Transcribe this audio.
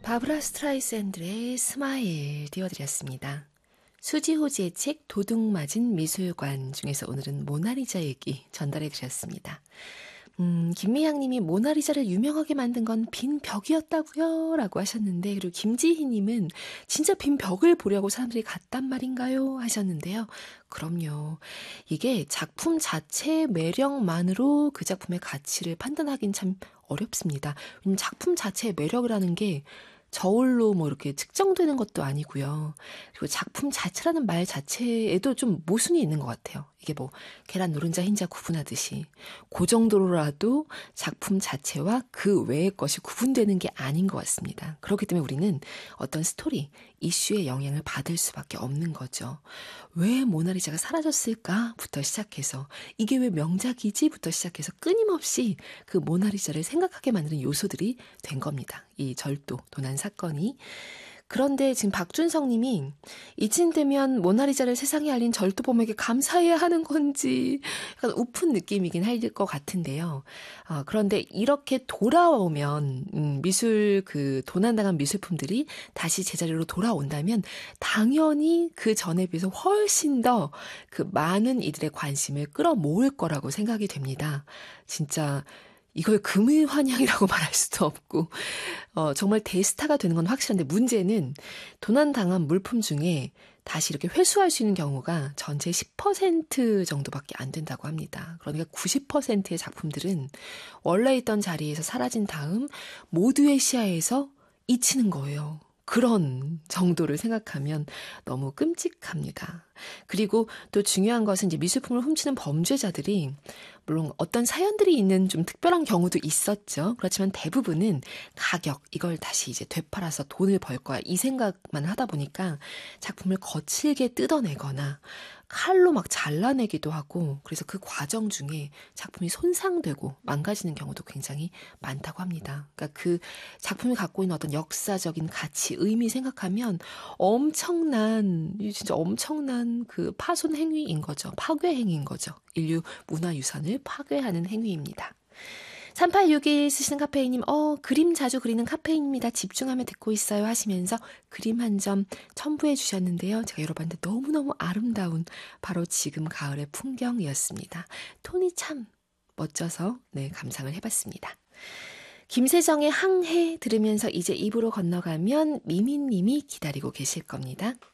바브라 스트라이샌드의 스마일 띄워드렸습니다. 수지호지의 책 도둑 맞은 미술관 중에서 오늘은 모나리자 얘기 전달해드렸습니다. 김미향님이 모나리자를 유명하게 만든 건 빈 벽이었다고요? 라고 하셨는데, 그리고 김지희님은 진짜 빈 벽을 보려고 사람들이 갔단 말인가요? 하셨는데요. 그럼요. 이게 작품 자체의 매력만으로 그 작품의 가치를 판단하기는 참 어렵습니다. 왜냐면 작품 자체의 매력이라는 게 저울로 뭐 이렇게 측정되는 것도 아니고요. 그리고 작품 자체라는 말 자체에도 좀 모순이 있는 것 같아요. 이게 뭐 계란 노른자 흰자 구분하듯이 그 정도로라도 작품 자체와 그 외의 것이 구분되는 게 아닌 것 같습니다. 그렇기 때문에 우리는 어떤 스토리, 이슈의 영향을 받을 수밖에 없는 거죠. 왜 모나리자가 사라졌을까?부터 시작해서 이게 왜 명작이지?부터 시작해서 끊임없이 그 모나리자를 생각하게 만드는 요소들이 된 겁니다. 이 절도, 도난 사건이. 그런데 지금 박준성 님이 이쯤 되면 모나리자를 세상에 알린 절도범에게 감사해야 하는 건지 약간 우픈 느낌이긴 할 것 같은데요. 그런데 이렇게 돌아오면 미술 그 도난당한 미술품들이 다시 제자리로 돌아온다면 당연히 그 전에 비해서 훨씬 더 그 많은 이들의 관심을 끌어모을 거라고 생각이 됩니다. 진짜 이걸 금의환영이라고 말할 수도 없고 정말 대스타가 되는 건 확실한데 문제는 도난당한 물품 중에 다시 이렇게 회수할 수 있는 경우가 전체 10% 정도밖에 안 된다고 합니다. 그러니까 90%의 작품들은 원래 있던 자리에서 사라진 다음 모두의 시야에서 잊히는 거예요. 그런 정도를 생각하면 너무 끔찍합니다. 그리고 또 중요한 것은 이제 미술품을 훔치는 범죄자들이 물론 어떤 사연들이 있는 좀 특별한 경우도 있었죠. 그렇지만 대부분은 가격, 이걸 다시 이제 되팔아서 돈을 벌 거야. 이 생각만 하다 보니까 작품을 거칠게 뜯어내거나 칼로 막 잘라내기도 하고 그래서 그 과정 중에 작품이 손상되고 망가지는 경우도 굉장히 많다고 합니다. 그러니까 그 작품이 갖고 있는 어떤 역사적인 가치, 의미 생각하면 진짜 엄청난 그 파손 행위인 거죠. 파괴 행위인 거죠. 인류 문화유산을 파괴하는 행위입니다. 3861 쓰시는 카페인님, 그림 자주 그리는 카페인입니다. 집중하며 듣고 있어요 하시면서 그림 한 점 첨부해 주셨는데요. 제가 여러분한테 너무너무 아름다운 바로 지금 가을의 풍경이었습니다. 톤이 참 멋져서 감상을 해봤습니다. 김세정의 항해 들으면서 이제 입으로 건너가면 미미님이 기다리고 계실 겁니다.